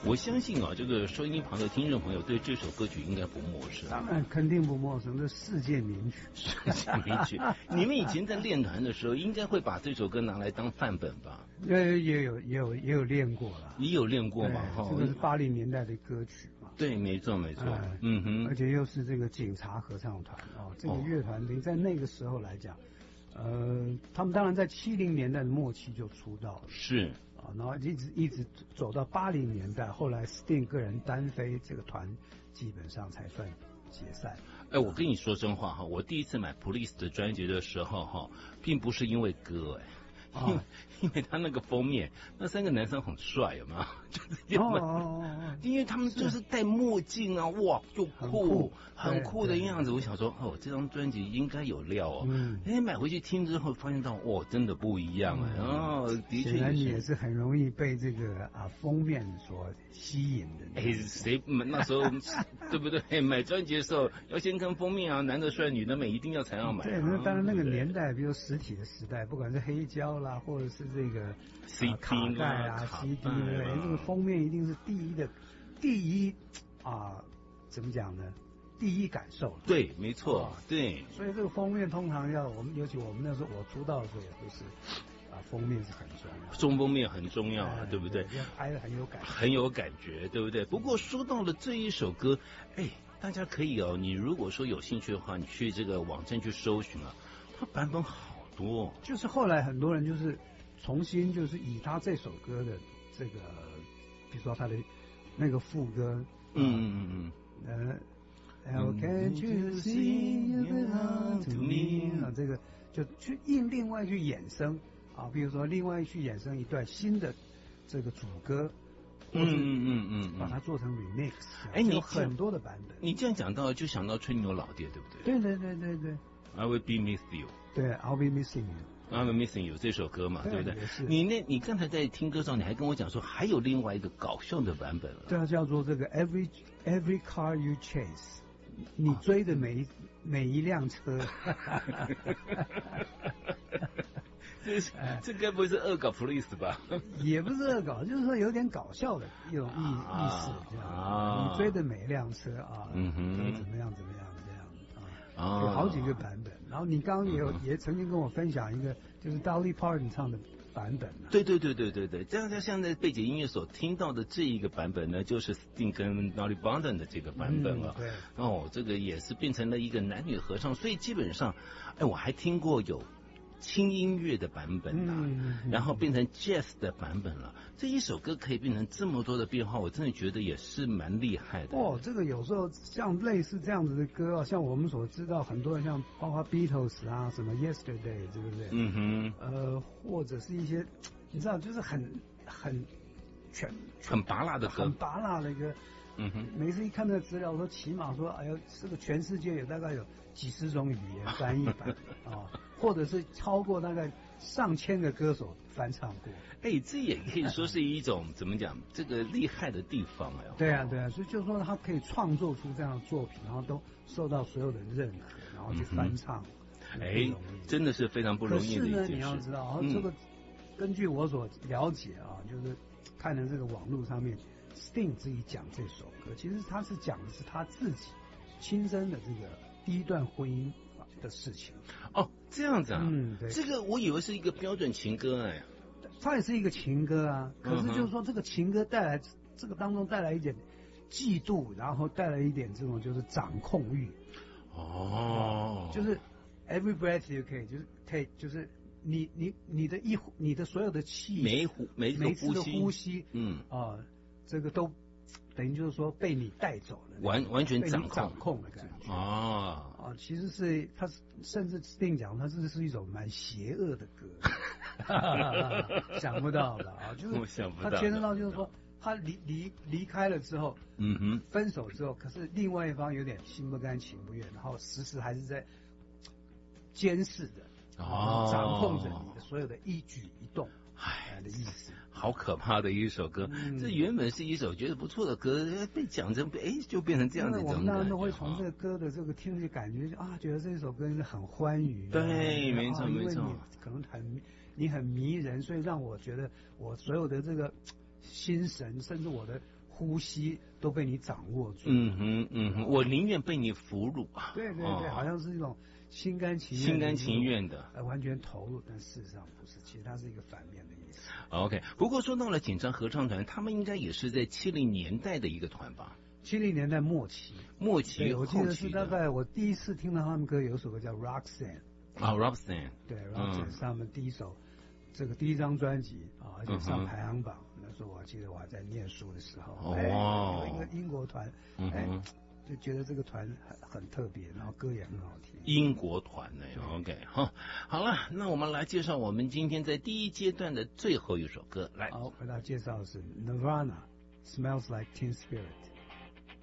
我相信啊，这个收音旁的听众朋友对这首歌曲应该不陌生。 当然肯定不陌生，这世界名曲。 世界名曲，你们以前在练团的时候，应该会把这首歌拿来当范本吧？ 也有练过了。 也有练过嘛？哈， 这个是80年代的歌曲嘛。 对，没错。嗯哼， 而且又是这个警察合唱团这个乐团在那个时候来讲，他们当然在70年代的末期就出道了。 是。 然后一直走到80年代，后来 Sting 个人单飞，这个团基本上才算解散。 我跟你说真话哈，我第一次买 Police 的专辑的时候哈，并不是因为歌因为他那个封面，那3个男生很帅，有没有？就是因为他们就是戴墨镜啊，哇，就很酷的样子。我想说，这张专辑应该有料哦。买回去听之后，发现到，真的不一样的确也是很容易被这个封面所吸引的。 谁那时候对不对？买专辑的时候要先看封面啊，男的帅，女的美，一定要才要买。 对，那当然那个年代，比如实体的时代，不管是黑胶啦，或者是这个卡带CD 这个封面一定是第一怎么讲呢？第一感受。 对，没错，对。 所以这个封面通常尤其我们那时候我出道的时候也都是封面是很重要， 中封面很重要对不对？ 拍的很有感觉，对不对？不过说到了这一首歌，大家可以你如果说有兴趣的话，你去这个网站去搜寻它版本好多。 就是后来很多人就是重新就是以他这首歌的这个，比如说他的那个副歌，How can't you see you belong to me 这个就去另外去衍生比如说另外去衍生一段新的这个主歌，把它做成 remix， 有很多的版本。 你这样讲到就想到吹牛老爹，对不对？ 对。 I will be miss you。 对 ，I'll be missing you。I'm missing you 这首歌嘛，对不对？你刚才在听歌上，你还跟我讲说还有另外一个搞笑的版本了。 对啊，叫做这个 Every car you chase， 你追的每一辆车。 这该不会是恶搞 Police 吧？ 也不是恶搞，就是说有点搞笑的一种意思，这样。你追的每一辆车都怎么样这样有好几个版本。然后你刚刚也曾经跟我分享一个，就是 Dolly Parton 唱的版本。 对。这样像在背景音乐所听到的这一个版本呢，就是 Sting 跟 Dolly Parton 的这个版本了。 对。 这个也是变成了一个男女合唱，所以基本上，我还听过有轻音乐的版本然后变成 jazz 的版本了。这一首歌可以变成这么多的变化，我真的觉得也是蛮厉害的。 这个有时候像类似这样子的歌像我们所知道很多人像包括 Beatles 什么 Yesterday， 对不对？或者是一些你知道就是很拔辣的歌， 很拔辣的一个。每次一看那个资料说，起码说，这个全世界大概有几十种语言翻译版或者是超过大概上千个歌手翻唱过。 这也可以说是一种怎么讲，这个厉害的地方对啊，所以就是说他可以创作出这样的作品，然后都受到所有的认可，然后去翻唱。 真的是非常不容易的一件事。 可是呢，你要知道，这个根据我所了解就是看了这个网络上面。Sting 自己讲这首歌，其实他是讲的是他自己亲身的这个第一段婚姻的事情。 这样子啊？ 对。 这个我以为是一个标准情歌它也是一个情歌可是就是说这个情歌这个当中带来一点嫉妒，然后带来一点这种就是掌控欲。就是 Every breath you take， 就是你的所有的气， 每一次的呼吸，这个都等于就是说被你带走了， 完全掌控的感觉。其实是他甚至 Sting 讲，他这是一首蛮邪恶的歌，想不到的就是他牵涉到就是说他离开了之后，分手之后，可是另外一方有点心不甘情不愿，然后时时还是在监视着，掌控着你的所有的一举一动。的意思， 好可怕的一首歌。这原本是一首觉得不错的歌，被讲成就变成这样的一种感觉。 我们当然都会从这个歌的这个听去感觉觉得这首歌是很欢愉。 对，没错。 因为你可能很迷人，所以让我觉得我所有的这个心神，甚至我的呼吸都被你掌握住。 我宁愿被你俘虏啊。 对，好像是一种心甘情愿的，完全投入，但事实上不是，其实它是一个反面的意思。 OK， 不过说到了紧张合唱团，他们应该也是在70年代的一个团吧 ？70年代末期， 对， 我记得是大概我第一次听到他们歌，有首歌叫 Roxanne。 Roxanne， 对 ，Roxanne 是他们第一张专辑啊，而且上排行榜。那时候我记得我还在念书的时候，有一个英国团，就觉得这个团很特别，然后歌也很好听。 英国团呢 ，OK， 好了，那我们来介绍我们今天在第一阶段的最后一首歌，来， 好，为大家介绍的是 Nirvana，Smells Like Teen Spirit。